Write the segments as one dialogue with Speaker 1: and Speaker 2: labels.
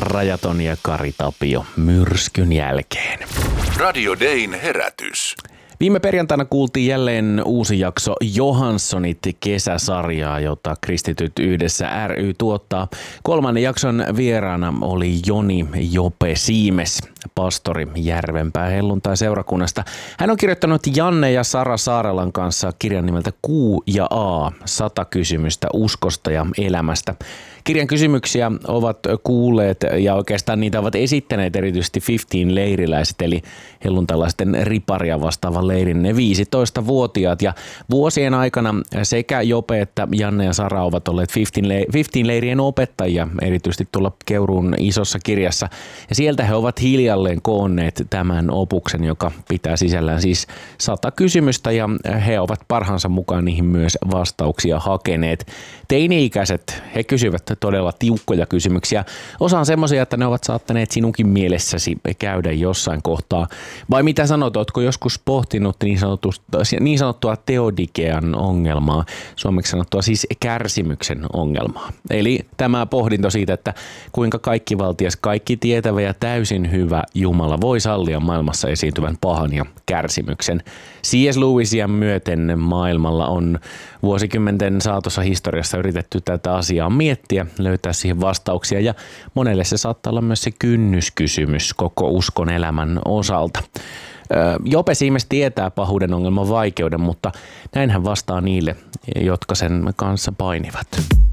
Speaker 1: Rajaton ja Kari Tapio myrskyn jälkeen.
Speaker 2: Radio Dayn herätys.
Speaker 1: Viime perjantaina kuultiin jälleen uusi jakso Johanssonit kesäsarjaa, jota Kristityt yhdessä ry tuottaa. 3. jakson vieraana oli Joni Jope Siimes, pastori Järvenpää helluntai-seurakunnasta. Hän on kirjoittanut Janne ja Sara Saarelan kanssa kirjan nimeltä Q ja A, 100 kysymystä uskosta ja elämästä. Kirjan kysymyksiä ovat kuulleet ja oikeastaan niitä ovat esittäneet erityisesti 15-leiriläiset, eli helluntalaisten riparia vastaavan leirin ne 15-vuotiaat. Ja vuosien aikana sekä Jope että Janne ja Sara ovat olleet 15-leirien opettajia, erityisesti tuolla Keuruun isossa kirjassa. Ja sieltä he ovat hiljalleen koonneet tämän opuksen, joka pitää sisällään siis 100 kysymystä, ja he ovat parhaansa mukaan niihin myös vastauksia hakeneet. Teini-ikäiset, he kysyvät todella tiukkoja kysymyksiä. Osa on semmoisia, että ne ovat saattaneet sinunkin mielessäsi käydä jossain kohtaa. Vai mitä sanot, ootko joskus pohtinut niin sanottua teodikean ongelmaa, suomeksi sanottua siis kärsimyksen ongelmaa? Eli tämä pohdinto siitä, että kuinka kaikkivaltias, kaikki tietävä ja täysin hyvä Jumala voi sallia maailmassa esiintyvän pahan ja kärsimyksen. C.S. Lewisia myöten maailmalla on vuosikymmenten saatossa historiassa yritetty tätä asiaa miettiä, löytää siihen vastauksia, ja monelle se saattaa olla myös se kynnyskysymys koko uskon elämän osalta. Jope Siimes tietää pahuuden ongelman vaikeuden, mutta näin hän vastaa niille, jotka sen kanssa painivat.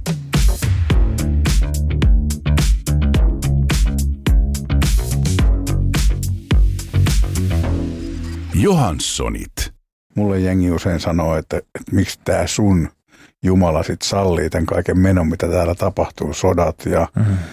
Speaker 2: Johanssonit.
Speaker 3: Mulle jengi usein sanoo, että miksi tää sun Jumala sit sallii tämän kaiken menon, mitä täällä tapahtuu, sodat ja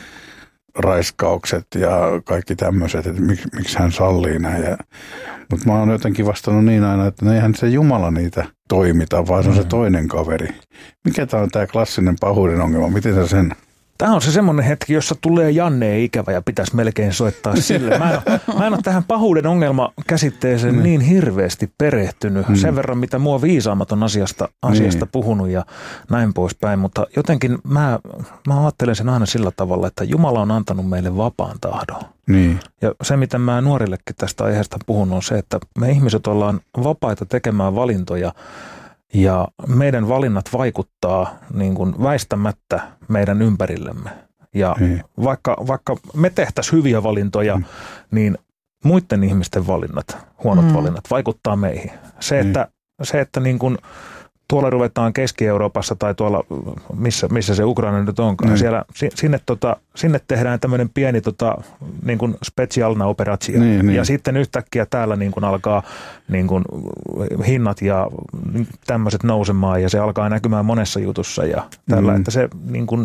Speaker 3: raiskaukset ja kaikki tämmöiset, että miksi hän sallii näin. Mutta mä oon jotenkin vastannut niin aina, että eihän se Jumala niitä toimita, vaan se on se toinen kaveri. Mikä tää on tää klassinen pahuuden ongelma? Miten sä sen...
Speaker 4: Tämä on se semmoinen hetki, jossa tulee Janne ikävä ja pitäisi melkein soittaa sille. Mä en ole tähän pahuuden ongelma-käsitteeseen niin hirveästi perehtynyt. Sen verran, mitä mua viisaammat on asiasta puhunut ja näin poispäin. Mutta jotenkin mä ajattelen sen aina sillä tavalla, että Jumala on antanut meille vapaan tahdon.
Speaker 3: Niin.
Speaker 4: Ja se, mitä mä nuorillekin tästä aiheesta puhun, on se, että me ihmiset ollaan vapaita tekemään valintoja. Ja meidän valinnat vaikuttaa niin kuin väistämättä meidän ympärillemme. Ja vaikka me tehtäisiin hyviä valintoja, niin muiden ihmisten valinnat, huonot valinnat, vaikuttaa meihin. Se, että niin kuin tuolla ruvetaan Keski-Euroopassa tai tuolla, missä se Ukraina nyt onkaan, sinne tehdään tämmöinen pieni niin kuin specialna operaatio. Ja sitten yhtäkkiä täällä niin kuin alkaa niin kuin hinnat ja tämmöiset nousemaan, ja se alkaa näkymään monessa jutussa ja tällä, että se niin kuin,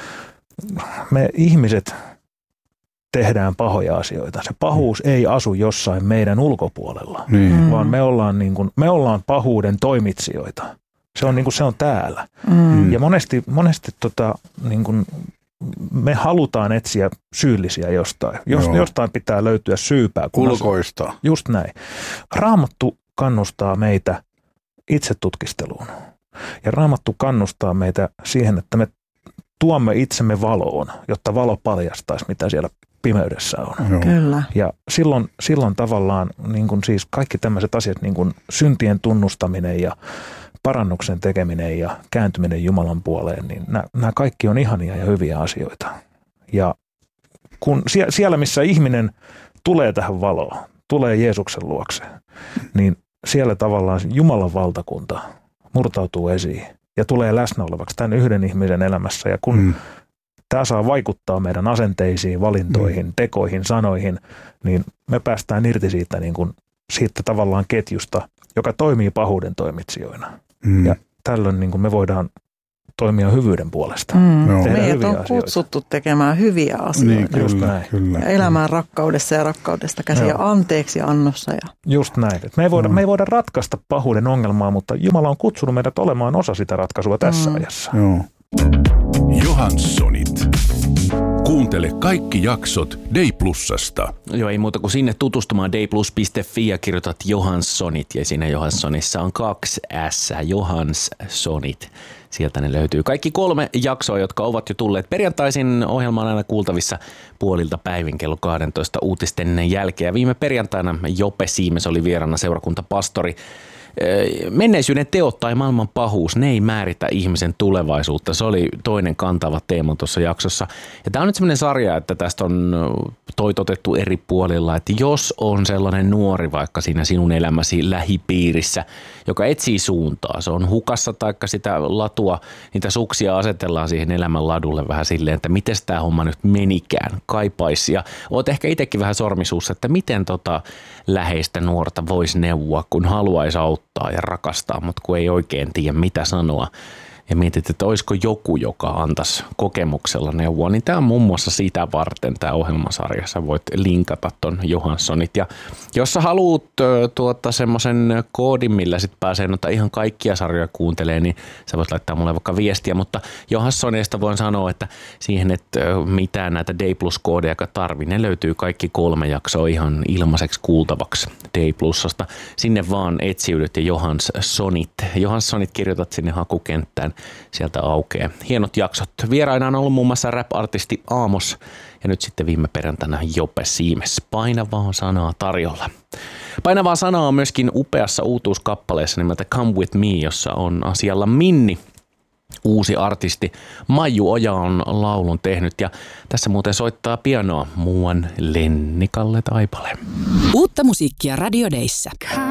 Speaker 4: me ihmiset tehdään pahoja asioita. Se pahuus ei asu jossain meidän ulkopuolella, vaan me ollaan pahuuden toimitsijoita. Se on, niin kuin, se on täällä. Ja monesti niin kuin, me halutaan etsiä syyllisiä jostain. Jostain pitää löytyä syypää.
Speaker 3: Ulkoista.
Speaker 4: Just näin. Raamattu kannustaa meitä itsetutkisteluun. Ja Raamattu kannustaa meitä siihen, että me tuomme itsemme valoon, jotta valo paljastaisi, mitä siellä pimeydessä on.
Speaker 5: Kyllä.
Speaker 4: Ja silloin tavallaan niin kuin siis kaikki tämmöiset asiat, niin kuin syntien tunnustaminen ja parannuksen tekeminen ja kääntyminen Jumalan puoleen, niin nämä kaikki on ihania ja hyviä asioita. Ja kun siellä, missä ihminen tulee tähän valoon, tulee Jeesuksen luokse, niin siellä tavallaan Jumalan valtakunta murtautuu esiin ja tulee läsnä olevaksi tämän yhden ihmisen elämässä. Ja kun tämä saa vaikuttaa meidän asenteisiin, valintoihin, tekoihin, sanoihin, niin me päästään irti siitä tavallaan ketjusta, joka toimii pahuuden toimitsijoina. Ja tällöin niin kuin me voidaan toimia hyvyyden puolesta.
Speaker 5: Meidät on kutsuttu tekemään hyviä asioita.
Speaker 3: Niin, kyllä.
Speaker 5: Ja elämään rakkaudessa ja rakkaudesta käsin ja anteeksi annossa.
Speaker 4: Just näin. Me ei voida ratkaista pahuuden ongelmaa, mutta Jumala on kutsunut meidät olemaan osa sitä ratkaisua tässä ajassa.
Speaker 3: Joo.
Speaker 2: Johanssonit. Kuuntele kaikki jaksot Day Plusasta.
Speaker 1: Joo, ei muuta kuin sinne tutustumaan dayplus.fi ja kirjoitat Johanssonit, ja siinä Johanssonissa on 2 S, Johanssonit. Sieltä ne löytyy. Kaikki 3 jaksoa, jotka ovat jo tulleet perjantaisin. Ohjelma on aina kuultavissa puolilta päivin kello 12 uutisten jälkeen. Ja viime perjantaina Jope Siimes oli vieraana, seurakuntapastori. Menneisyyden teot tai maailman pahuus, ne ei määritä ihmisen tulevaisuutta. Se oli toinen kantava teema tuossa jaksossa. Ja tämä on nyt sellainen sarja, että tästä on toitotettu eri puolilla, että jos on sellainen nuori vaikka siinä sinun elämäsi lähipiirissä, joka etsii suuntaa, se on hukassa taikka sitä latua, niitä suksia asetellaan siihen elämän ladulle vähän silleen, että miten tämä homma nyt menikään, kaipaisi. Ja oot ehkä itsekin vähän sormisuussa, että miten läheistä nuorta voisi neuvoa, kun haluaisi auttaa ja rakastaa, mutta kun ei oikein tiedä mitä sanoa. Ja mietit, että olisiko joku, joka antaisi kokemuksella neuvoa, niin tämä on muun muassa sitä varten tämä ohjelmasarja. Sä voit linkata ton Johanssonit. Ja jos sä haluat semmoisen koodin, millä sit pääsee noita ihan kaikkia sarjoja kuuntelee, niin sä voit laittaa mulle vaikka viestiä. Mutta Johanssoneista voin sanoa, että siihen, että mitään näitä Day Plus-koodeja tarvii, ne löytyy kaikki 3 jaksoa ihan ilmaiseksi kuultavaksi Day Plusasta. Sinne vaan etsiydyt ja Johanssonit. Johanssonit kirjoitat sinne hakukenttään. Sieltä aukeaa. Hienot jaksot. Vieraina on ollut muun muassa rap-artisti Aamos ja nyt sitten viime perjantaina Jope Siimes. Painavaa sanaa tarjolla. Painavaa sanaa on myöskin upeassa uutuuskappaleessa nimeltä Come With Me, jossa on asialla Minni. Uusi artisti Maiju Oja on laulun tehnyt ja tässä muuten soittaa pianoa muuan Lennikalle Taipale.
Speaker 6: Uutta musiikkia Radio Dayssä.